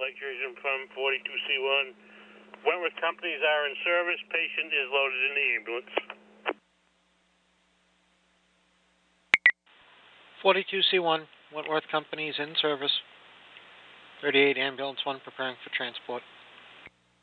electrician from 42C1. Wentworth companies are in service. Patient is loaded in the ambulance. 42C1, Wentworth companies in service. 38 ambulance 1 preparing for transport.